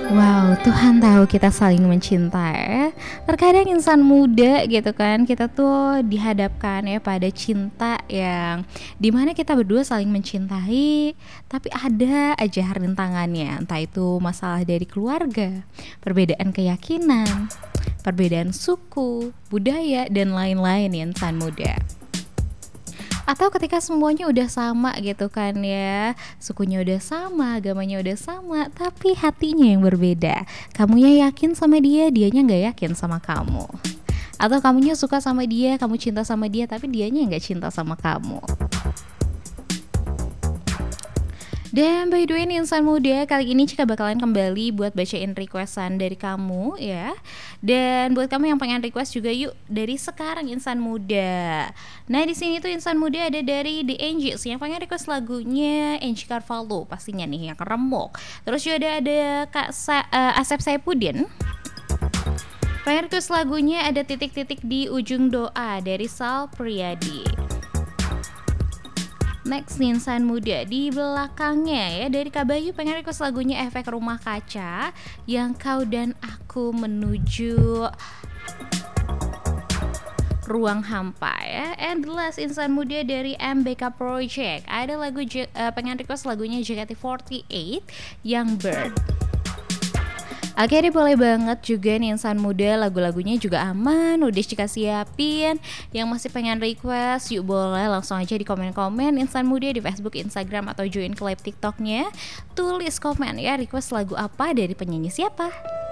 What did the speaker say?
Wow, Tuhan tahu kita saling mencinta ya. Terkadang insan muda gitu kan, kita tuh dihadapkan ya pada cinta yang dimana kita berdua saling mencintai, tapi ada aja rintangannya. Entah itu masalah dari keluarga, perbedaan keyakinan, perbedaan suku, budaya, dan lain-lain ya insan muda. Atau ketika semuanya udah sama gitu kan ya, sukunya udah sama, agamanya udah sama, tapi hatinya yang berbeda. Kamunya yakin sama dia, dianya nggak yakin sama kamu. Atau kamunya suka sama dia, kamu cinta sama dia, tapi dianya nggak cinta sama kamu. Dan by the way nih insan muda, kali ini Cika bakalan kembali buat bacain requestan dari kamu ya. Dan buat kamu yang pengen request juga yuk dari sekarang insan muda. Nah di sini tuh insan muda ada dari The Angels yang pengen request lagunya Angie Carvalho pastinya nih yang remuk. Terus juga ada Asep Saipudin. Pengen request lagunya ada titik-titik di ujung doa dari Sal Priadi. Next nih insan muda di belakangnya ya dari Kabayu pengen request lagunya Efek Rumah Kaca yang kau dan aku menuju ruang hampa ya. And the last insan muda dari MBK Project ada pengen request lagunya JKT48 yang Bird. Oke deh boleh banget juga nih insan muda lagu-lagunya juga aman udah Cika siapin. Yang masih pengen request yuk boleh langsung aja di komen-komen insan muda di Facebook, Instagram atau join ke live TikToknya. Tulis komen ya request lagu apa dari penyanyi siapa.